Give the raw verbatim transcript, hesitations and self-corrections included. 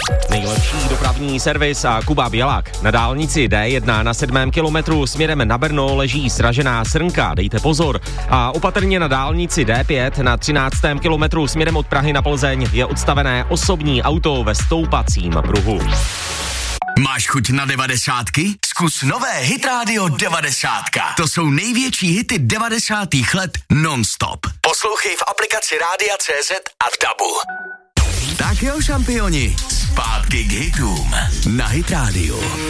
Nejlepší dopravní servis a Kuba Bělák. Na dálnici D jedna na sedmém kilometru směrem na Brno leží sražená srnka, dejte pozor. A opatrně na dálnici D pět na třináctém kilometru směrem od Prahy na Plzeň je odstavené osobní auto ve stoupacím pruhu. Máš chuť na devadesátky? Zkus nové Hit Radio devadesátka. To jsou největší hity devadesátých let non-stop. Poslouchej v aplikaci Rádia C Z a v dabu. Tak jo, šampioni, zpátky k hitům na Hit Radio.